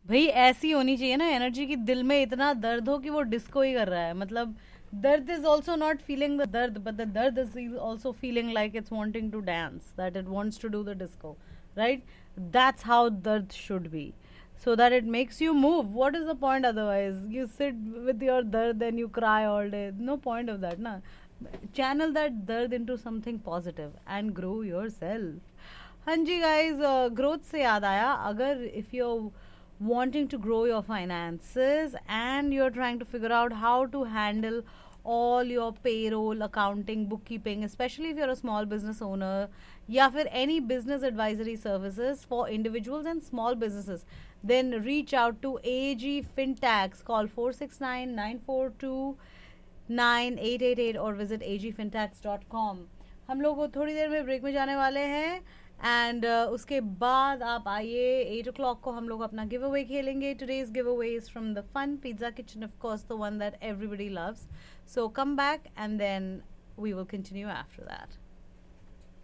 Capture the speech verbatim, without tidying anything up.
भाई ऐसी होनी चाहिए ना एनर्जी की, दिल में इतना दर्द हो कि वो डिस्को ही कर रहा है. मतलब दर्द is also not feeling the दर्द, बट द दर्द is also feeling like it's wanting to dance, that it wants to do the disco, right? That's how dard should be, so that it makes you move. What is the point otherwise? You sit with your dard and you cry all day. No point of that, na. Channel that dard into something positive and grow yourself. हाँ जी guys, growth से याद आया, अगर if you're wanting to grow your finances and you're trying to figure out how to handle all your payroll, accounting, bookkeeping, especially if you're a small business owner, या फिर any business advisory services for individuals and small businesses, then reach out to A G Fintax. Call four six nine, nine four two, nine eight eight eight or visit a g fintax dot com. हम लोग थोड़ी देर में break में जाने वाले हैं and uh, उसके बाद आप आइए एट ओ क्लॉक को हम लोग अपना गिव अवे खेलेंगे. Today's give away is from the fun pizza kitchen, of course the one that everybody loves. So come back and then we will continue after that.